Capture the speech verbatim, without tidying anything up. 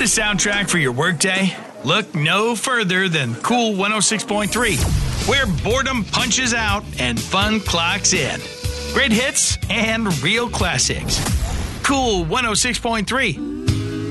soundtrack for your workday? Look no further than Cool one oh six point three, where boredom punches out and fun clocks in. Great hits and real classics. Cool one oh six point three.